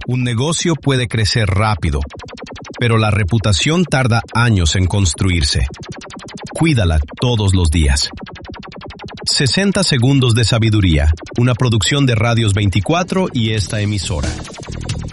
Un negocio puede crecer rápido, pero la reputación tarda años en construirse. Cuídala todos los días. 60 segundos de sabiduría, una producción de Radios 24 y esta emisora.